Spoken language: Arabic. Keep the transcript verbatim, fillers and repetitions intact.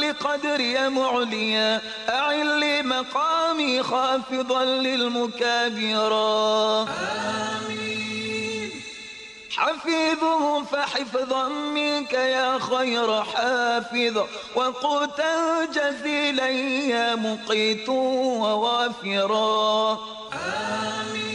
بقدري معليا أعل لي مقامي خافضا للمكابرا. آمين. حفيظه فحفظا منك يا خير حافظ وقوتا جزيلا يا مقيت ووافرا. آمين.